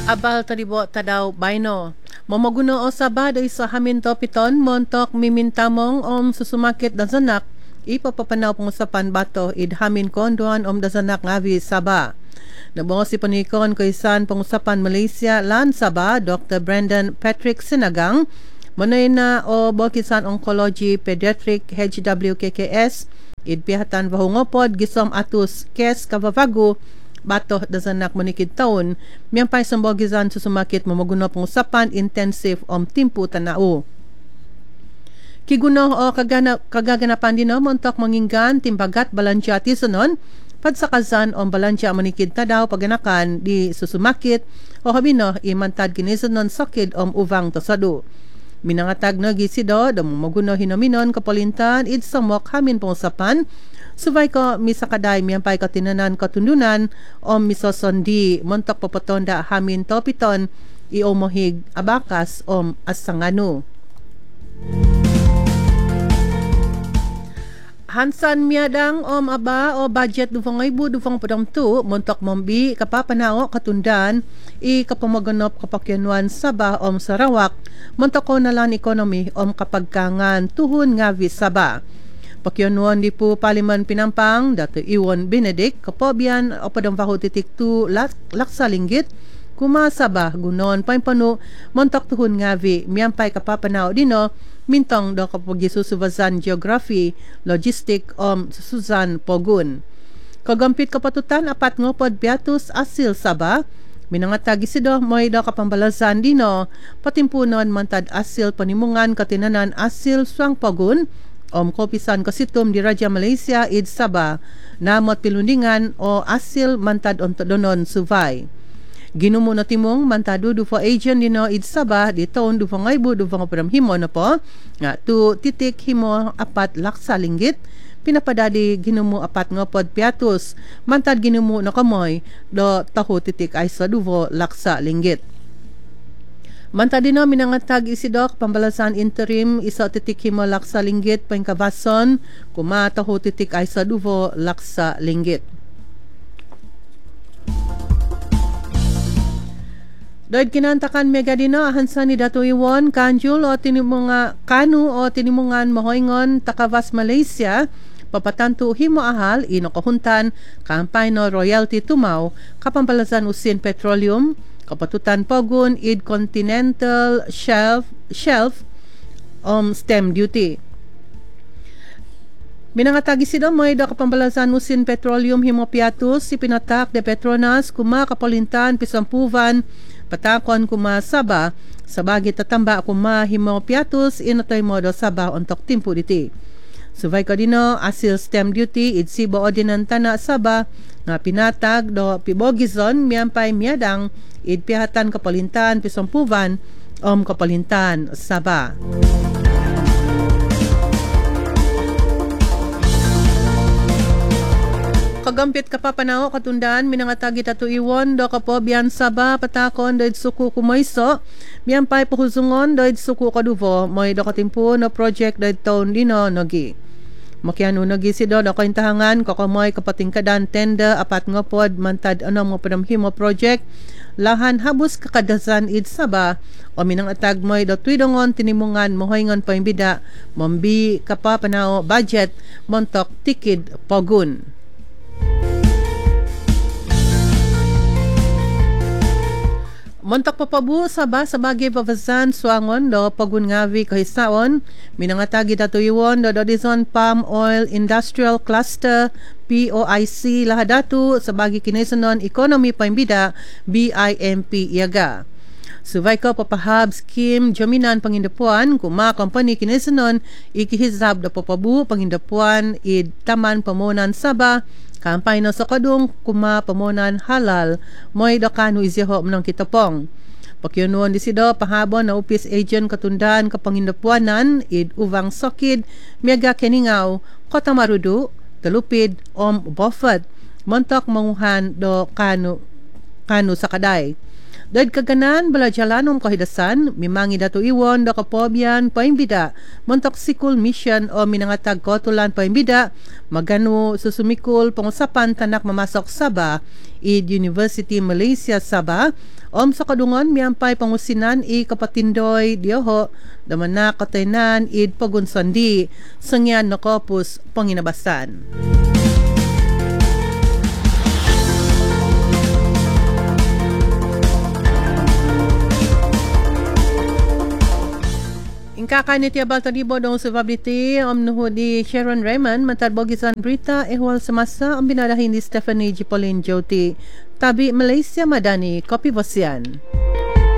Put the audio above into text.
Abal talibo tadaw bayno. Mamaguno o sabado sa haminto piton montok mimintamong susumakit dazanak ipapapanaw pengusapan bato id hamin konduan dazanak ngavi Sabah. Nabungo si panikon kaisan pengusapan Malaysia lan Sabah Dr. Brandon Patrick Sinagang manoy na o Bokisan Oncology Pediatric HWKKS id pihatan vahungopod gisom atus kes kavavago bato dazanak manikid taon miyampay sambogizan susumakit mamaguno pengusapan intensive timpu tanao. Kiguno o kagaganapan din montok manginggan timbagat balanja tisonon padsakazan balanja manikid tadaw paganakan di susumakit o habino imantad kinisonon sakid uvang tosado. Minangatag na gisido maguno hinominon kapalintan id samok hamin pengusapan subay ko misakaday miyampay katinanan katundunan misosondi montok papatonda hamin topiton iomohig abakas asangano. Hansan miadang aba o budget dufang ibu dufang padam tu montok mombi kapapanao katundan kapamaganop kapakyanuan Sabah Sarawak montok ko nalan ekonomi kapagkangan tuhun ngavi Sabah. Pakyanuan di po Paliman Pinampang Dato Iwan Benedict kapobian o padang titik tu laksa linggit kumasabah gunon paimpano montok tuhun ngavi miyampay kapapanaw dino mintong do kapag susubazan geography logistic susuzan pogun. Kagampit kapatutan apat ngopod biatus asil Sabah minangatagi sido moy do kapambalazan dino patimpunon mantad asil panimungan katinanan asil suang pogun kopisan kasitum di Raja Malaysia id Sabah namot pilundingan o asil mantad ontodonon suvay. Ginumo na timong mantado dufo agent dino id Sabah di taon dufo ngaybo dufo ngapadam himo na po nga tu titik himo apat laksa linggit pinapadali ginumo apat ngopod piatus mantad ginumo na kamoy do taho titik ay sa dufo laksa linggit. Mantadino minangatag isidok pambalasan interim isa titik himo laksa linggit pangkabason kumataho titik ay sa duvo laksa linggit. Doid kinantakan megadino ahansan ni Dato Iwan Kanjul o tinimunga kanu o tinimungan mahoingon takavas Malaysia papatanto himo ahal inokahuntan kampay no royalty tumaw kapampalasan usin petroleum kapatutan pogun id continental shelf stamp duty. Minangatagi sila mo ida kapambalasan usin petroleum himopiatus si pinatak de Petronas kuma kapalintan pisampuvan patakon kuma Sabah sabagi tatamba kuma himopiatus inatoy modo Sabah ontok timpu diti. Subay ko dino asil stamp duty id sibo ordinanta na Sabah nga pinatag do pibogizon miyampay miadang id pihatan kapalintan pisampuvan kapalintan Sabah. Kagampit kapapanao katundaan minangatagi Dato Iwan do kapobian Sabah patakon doid suku kumayso miyampay puhuzungon doid suku kaduvo moy do katimpo no project doid taon dino nogi. Makiano nagisido na kaintahangan kakamoy kapatingkadan tenda apat ngopod mantad nga padamhimo project lahan habus kakadasan id Sabah o minangatag moy do tuidongon tinimungan mohoyngon paimbida mombi kapapanao budget montok tikid pogun. Montak papabu Sabah sabagi pavasan suangon do pagun ngavi kahisaon minangatagi Dato Iwan do Dodizon Palm Oil Industrial Cluster POIC lahadatu sabagi kinisanon ekonomi paimbida BIMP iaga. Subay ko papahab scheme jaminan pangindapuan kuma company kinisanon ikihizab do papabu pangindapuan id taman pamunan Sabah kampay no sa kadung kuma pamunan halal moy dokanu izyaho mnong kitapong. Pakyunuan di sido pahabon na office agent katundan kapangindapuanan id uvang sokid miaga keningaw kota marudu talupid bofat montok manguhan do kanu sa kaday. Dahil kaganan bala jalanom kahidasan, mimangi dato iwon da kapobyan paimbida, montok sikul mission o minangatag kotulan paimbida, magano susumikul pangusapan tanak mamasok Sabah, id University Malaysia Sabah, sa kadungon miyampay pangusinan kapatindoy diyoho, damana kataynan id pagunsandi, sangyan nakopus panginabasan. Ingkakan iti abal tanibo dong survivability nuho di Sharon Raymond mantarbogisan Brita ehwal semasa ang binadahin ni Stephanie G. Pauline Jyoti tabi Malaysia Madani Kopi Bosian.